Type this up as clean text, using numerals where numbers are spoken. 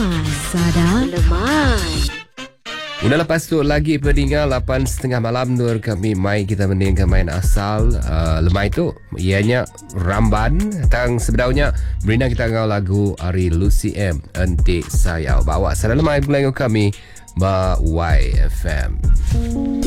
Lemai. Sada. Lemai. Una lepas tu lagi pendengar 8.30 malam tu kami kita mendengar main asal lemai tu ianya Ramban tang sebenarnya berina kita ngau lagu Ari Lucy M Ente Sayau bawa sada lemai bulan kami ba YFM.